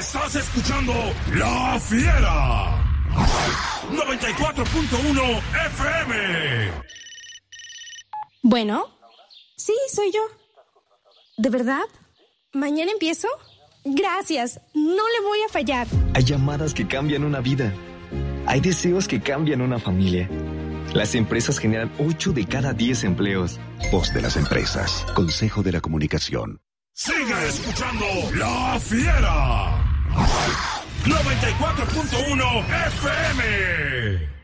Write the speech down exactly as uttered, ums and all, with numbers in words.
Estás escuchando La Fiera. noventa y cuatro punto uno F M. Bueno, sí, soy yo. ¿De verdad? ¿Mañana empiezo? Gracias, no le voy a fallar. Hay llamadas que cambian una vida. Hay deseos que cambian una familia. Las empresas generan ocho de cada diez empleos. Voz de las empresas. Consejo de la Comunicación. Sigue escuchando La Fiera. noventa y cuatro punto uno F M.